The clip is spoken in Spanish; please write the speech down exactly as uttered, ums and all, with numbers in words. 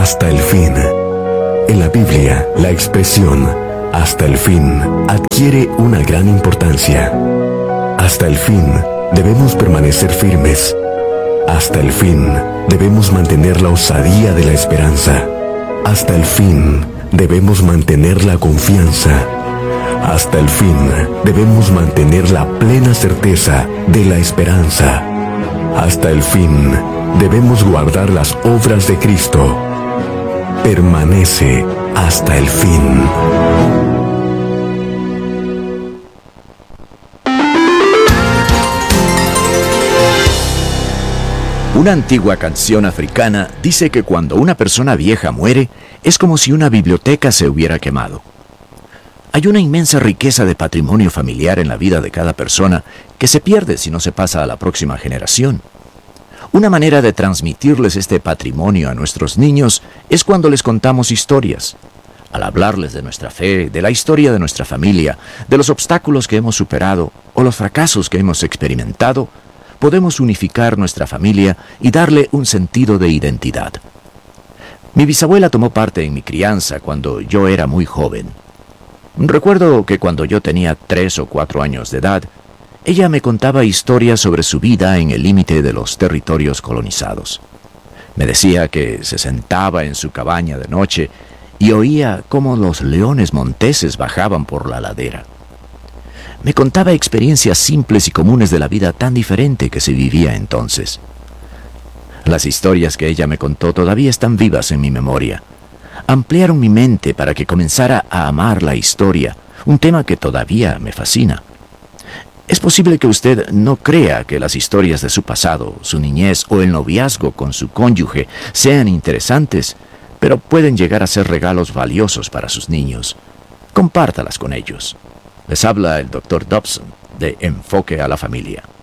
hasta el fin. En la Biblia, la expresión hasta el fin adquiere una gran importancia. Hasta el fin debemos permanecer firmes. Hasta el fin debemos mantener la osadía de la esperanza. Hasta el fin debemos mantener la confianza. Hasta el fin debemos mantener la plena certeza de la esperanza. Hasta el fin debemos guardar las obras de Cristo. Permanece hasta el fin. Una antigua canción africana dice que cuando una persona vieja muere, es como si una biblioteca se hubiera quemado. Hay una inmensa riqueza de patrimonio familiar en la vida de cada persona que se pierde si no se pasa a la próxima generación. Una manera de transmitirles este patrimonio a nuestros niños es cuando les contamos historias. Al hablarles de nuestra fe, de la historia de nuestra familia, de los obstáculos que hemos superado o los fracasos que hemos experimentado, podemos unificar nuestra familia y darle un sentido de identidad. Mi bisabuela tomó parte en mi crianza cuando yo era muy joven. Recuerdo que cuando yo tenía tres o cuatro años de edad, ella me contaba historias sobre su vida en el límite de los territorios colonizados. Me decía que se sentaba en su cabaña de noche y oía cómo los leones monteses bajaban por la ladera. Me contaba experiencias simples y comunes de la vida tan diferente que se vivía entonces. Las historias que ella me contó todavía están vivas en mi memoria. Ampliaron mi mente para que comenzara a amar la historia, un tema que todavía me fascina. Es posible que usted no crea que las historias de su pasado, su niñez o el noviazgo con su cónyuge sean interesantes, pero pueden llegar a ser regalos valiosos para sus niños. Compártalas con ellos. Les habla el doctor Dobson de Enfoque a la Familia.